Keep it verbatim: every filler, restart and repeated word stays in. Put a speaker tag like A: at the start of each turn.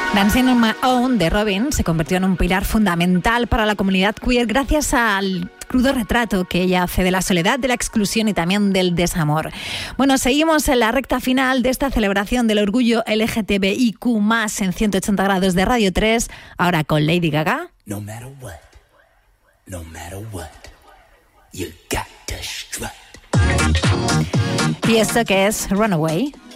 A: Dancing on My Own de Robyn se convirtió en un pilar fundamental para la comunidad queer gracias al crudo retrato que ella hace de la soledad, de la exclusión y también del desamor. Bueno, seguimos en la recta final de esta celebración del orgullo L G T B I Q más, en ciento ochenta grados de Radio tres, ahora con Lady Gaga.
B: No matter what, no matter what, you got to strut.
A: Y esto que es Runaway.